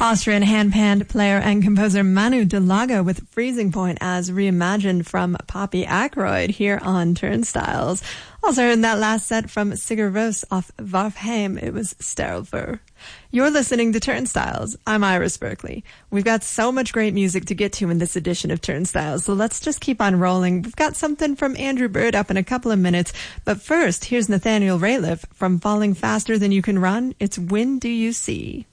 Austrian handpan player and composer Manu Dillago with Freezing Point as reimagined from Poppy Ackroyd here on Turnstiles. Also in that last set from Sigur Rós off Varfheim, it was Sterile Fur. You're listening to Turnstiles. I'm Iris Berkeley. We've got so much great music to get to in this edition of Turnstiles, so let's just keep on rolling. We've got something from Andrew Bird up in a couple of minutes, but first, here's Nathaniel Rateliff from Falling Faster Than You Can Run. It's When Do You See?